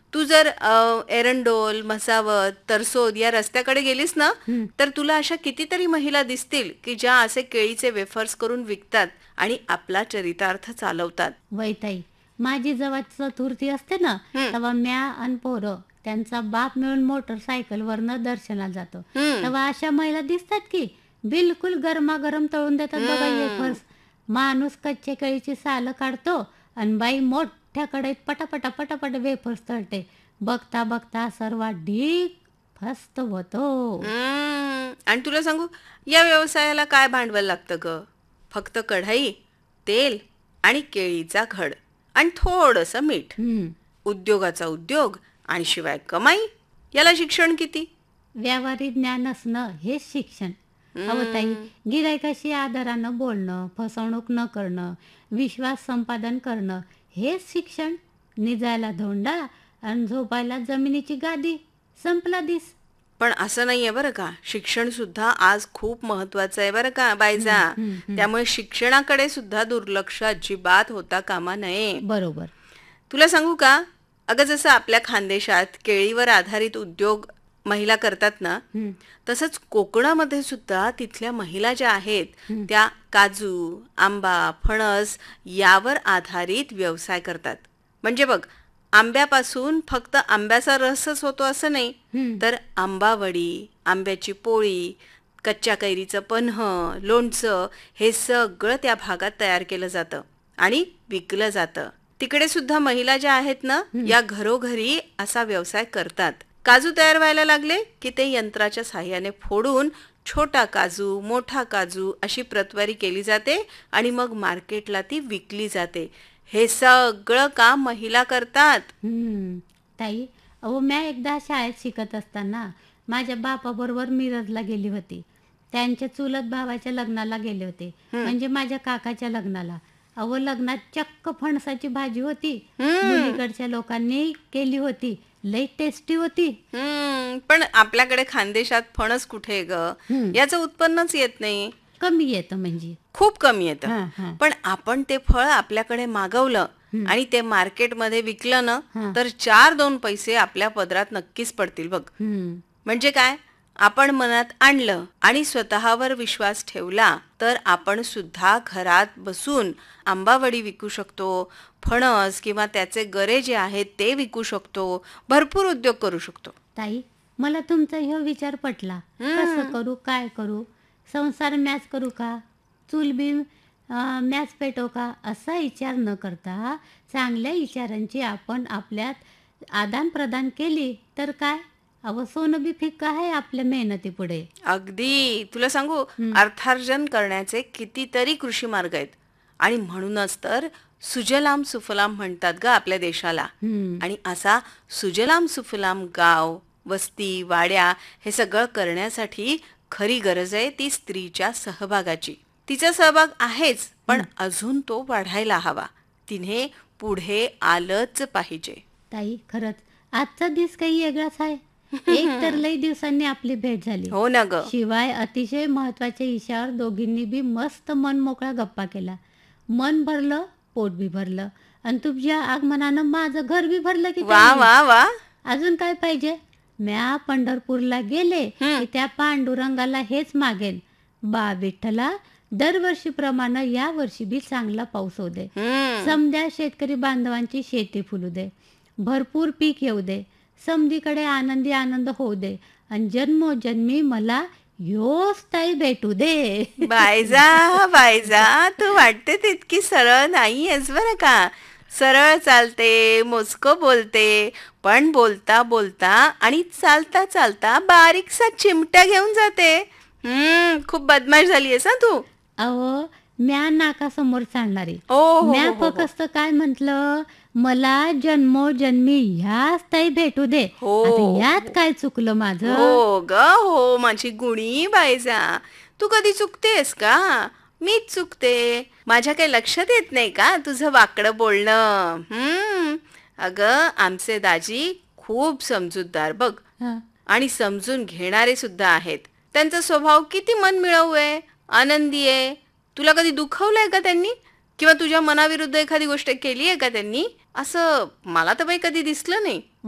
तू जर एरंडोल, म्हसावत, तरसोद या रस्त्याकडे गेलीस ना, तर तुला अशा कितीतरी महिला दिसतील की ज्या असे केळीचे वेफर्स करून विकतात आणि आपला चरितार्थ चालवतात. वैताई, माझी जेव्हा चतुर्थी असते ना, हं, तेव्हा म्या आणि पोरं त्यांचा बाप मिळून मोटरसायकलवरनं दर्शनाला जातो. हं. तेव्हा अशा महिला दिसतात की बिलकुल गरमागरम तळून देतात बघा वेफर्स. माणूस कच्च्या केळीची सालं काढतो आणि बाई मोठ्या कढईत पटापटा पटापट वेफर्स तळते. बघता बघता सर्वात ढीक फस्त होतो. आणि तुला सांगू, या व्यवसायाला काय भांडवल लागतं ग? फक्त कढई, तेल आणि केळीचा घड आणि थोडंसं मीठ. हम्म. उद्योगाचा उद्योग आणि शिवाय कमाई. याला शिक्षण किती? व्यावहारिक ज्ञान असणं हेच शिक्षण. अहो ताई, गिरायकाशी आदरानं बोलणं, फसवणूक न करणं, विश्वास संपादन करणं हेच शिक्षण. निजायला धोंडा आणि झोपायला जमिनीची गादी. संपला दिस. पण असं नाहीये बरं का. शिक्षण सुद्धा आज खूप महत्वाचं आहे बरं का बायजा. त्यामुळे शिक्षणाकडे सुद्धा दुर्लक्ष अजिबात होता कामा नये. बरोबर. तुला सांगू का, अगं जसं आपल्या खानदेशात केळीवर आधारित उद्योग महिला करतात ना, तसंच कोकणामध्ये सुद्धा तिथल्या महिला ज्या आहेत त्या काजू, आंबा, फणस यावर आधारित व्यवसाय करतात. म्हणजे बघ, आंब्यापासून फक्त आंब्याचा रसच होतो असं नाही, तर आंबावडी, आंब्याची पोळी, कच्च्या कैरीचं पन्हं, लोणचं हे सगळं त्या भागात तयार केलं जातं आणि विकलं जातं. तिकडे सुद्धा महिला ज्या आहेत ना, या घरोघरी असा व्यवसाय करतात. काजू तयार व्हायला लागले की ते यंत्राच्या साह्याने फोडून छोटा काजू, मोठा काजू अशी प्रतवारी केली जाते आणि मग मार्केटला ती विकली जाते. हे सगळं काम महिला करतात. ताई, अहो म्या एकदा शाळेत शिकत असताना माझ्या बापाबरोबर मिरजला गेली होती. त्यांच्या चुलत भावाच्या लग्नाला गेले होते, म्हणजे माझ्या काकाच्या लग्नाला. अहो लग्नात चक्क फणसाची भाजी होती. मुलीकडच्या लोकांनी केली होती. लई टेस्टी होती. पण आपल्याकडे खानदेशात फणस कुठे ग? याचं उत्पन्नच येत नाही. कमी येतं म्हणजे. खूप कमी येतं. हां, हां. पण आपण ते फळ आपल्याकडे मागवलं आणि ते मार्केटमध्ये विकलं ना, तर 4-2 पैसे आपल्या पदरात नक्कीच पडतील बघ. म्हणजे काय, आपण मनात आणलं आणि स्वतःवर विश्वास ठेवला तर आपण सुद्धा घरात बसून आंबावडी विकू शकतो, फणस किंवा त्याचे गरे जे आहेत ते विकू शकतो, भरपूर उद्योग करू शकतो. ताई, मला तुमचा ह्यो विचार पटला. कसं करू, काय करू, संसार मॅच करू का, चूल बी मॅच पेटो का, असा विचार न करता चांगल्या विचारांची आपण आपल्यात आदान प्रदान केली तर काय, अहो सोनं बी फिक्क आहे आपल्या मेहनतीपुढे. अगदी. तुला सांगू, अर्थार्जन करण्याचे कितीतरी कृषी मार्ग आहेत आणि म्हणूनच तर सुजलाम सुफलाम म्हणतात ग आपल्या देशाला. आणि असा सुजलाम सुफलाम गाव, वस्ती, वाड्या हे सगळं करण्यासाठी खरी गरज आहे ती स्त्रीच्या सहभागाची. तिचा सहभाग आहेच, पण अजून तो वाढायला हवा. तिने पुढे आलंच पाहिजे. ताई, खरंच आजचा दिवस काही वेगळाच आहे. एक तर लई दिवसांनी आपली भेट झाली. हो ना ग. शिवाय अतिशय महत्वाच्या विषयावर दोघींनी बी मस्त मन मोकळा गप्पा केला. मन भरलं, पोट बी भरलं आणि तुझ्या आगमनानं माझं घर बी भरलं की वा ताई. वा वा. अजून काय पाहिजे. म्या पंढरपूरला गेले की त्या पांडुरंगाला हेच मागेन, बा विठ्ठला दरवर्षीप्रमाणे या वर्षी बी चांगला पाऊस होऊ दे, समद्या शेतकरी बांधवांची शेती फुलू दे, भरपूर पीक येऊ दे, समधीकडे आनंदी आनंद होऊ दे आणि जन्मोजन्मी मला ह्योच ताई भेटू दे. बायजा बायजा, तू वाटते तितकी सरळ नाहीयेस बरं का. सरळ चालते, मोजकं बोलते, पण बोलता बोलता आणि चालता चालता बारीकसा चिमटा घेऊन जाते. खूप बदमाश झालीयस हा तू. अहो, म्या नाकासमोर चालणारी. ओ हो, म्या हो, हो, फक्त काय म्हंटल, मला जन्मोजन्मी ह्याच ताई भेटू दे. हो. आता यात काय चुकलं माझं. हो ग हो, माझी गुणी बायजा. तू कधी चुकतेस का? मीच चुकते. माझ्या काही लक्षात येत नाही का तुझं वाकडं बोलणं? अगं आमचे दाजी खूप समजूतदार बघ हं. आणि समजून घेणारे सुद्धा आहेत. त्यांचा स्वभाव किती मनमिळाऊ आहे, आनंदी आहे. तुला कधी दुखवलंय का त्यांनी? किंवा तुझ्या मनाविरुद्ध एखादी गोष्ट केली आहे का त्यांनी? असं मला तर बाई कधी दिसलं नाही.